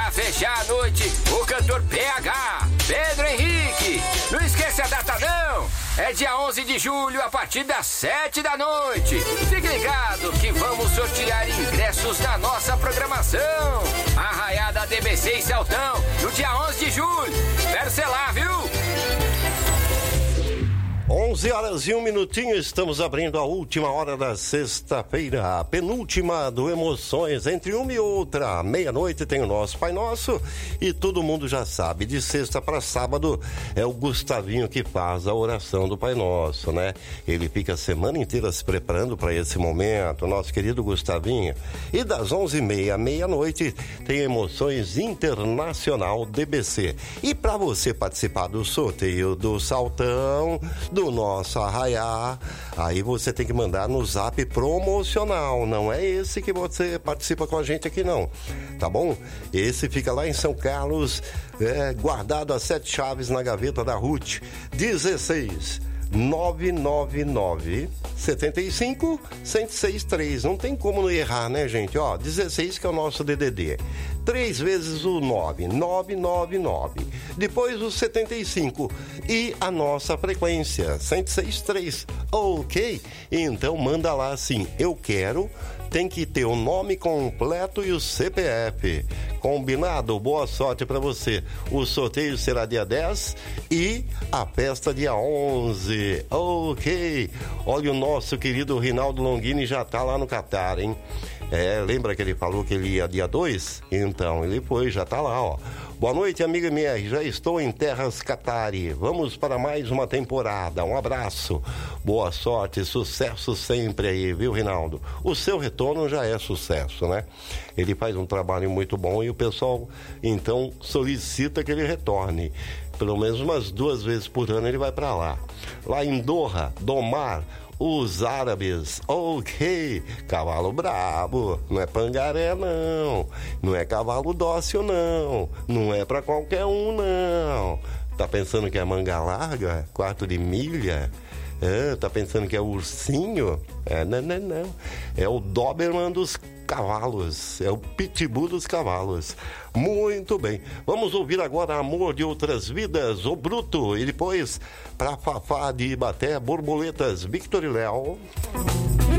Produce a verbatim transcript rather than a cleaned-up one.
pra fechar a noite, o cantor P H, Pedro Henrique. Não esquece a data não, é dia onze de julho a partir das sete da noite. Fique ligado que vamos sortear ingressos na nossa programação. Arraiada D B C e Saltão, no dia onze de julho. Espero ser lá, viu? onze horas e um minutinho, estamos abrindo a última hora da sexta-feira, a penúltima do Emoções. Entre uma e outra, meia-noite tem o nosso Pai Nosso e todo mundo já sabe, de sexta para sábado é o Gustavinho que faz a oração do Pai Nosso, né? Ele fica a semana inteira se preparando para esse momento, nosso querido Gustavinho. E das onze e meia à meia-noite tem Emoções Internacional D B C. E para você participar do sorteio do Saltão, do do nosso Arraiá, aí você tem que mandar no zap promocional, não é esse que você participa com a gente aqui não, tá bom? Esse fica lá em São Carlos, é, guardado a sete chaves na gaveta da Ruth, dezesseis nove nove nove sete cinco um zero seis três. Não tem como não errar, né, gente? Ó, dezesseis que é o nosso D D D. Três vezes o nove, nove nove nove. Depois o setenta e cinco e a nossa frequência, cento e sessenta e três. Ok? Então manda lá assim, eu quero. Tem que ter o nome completo e o C P F. Combinado? Boa sorte para você. O sorteio será dia dez e a festa dia onze. Ok. Olha, o nosso querido Rinaldo Longini já tá lá no Catar, hein? É, lembra que ele falou que ele ia dia dois? Então, ele foi, já tá lá, ó. Boa noite, amiga M R. Já estou em terras Catari. Vamos para mais uma temporada. Um abraço. Boa sorte, sucesso sempre aí, viu, Rinaldo? O seu retorno já é sucesso, né? Ele faz um trabalho muito bom e o pessoal, então, solicita que ele retorne. Pelo menos umas duas vezes por ano ele vai para lá. Lá em Doha, Domar, os árabes, ok, cavalo brabo, não é pangaré não, não é cavalo dócil não, não é pra qualquer um não. Tá pensando que é manga larga, quarto de milha? É, tá pensando que é ursinho? É, não, não, não. É o Doberman dos cavalos, é o pitbull dos cavalos. Muito bem, vamos ouvir agora Amor de Outras Vidas, o Bruto, e depois pra Fafá de Ibaté, Borboletas, Victor e Léo.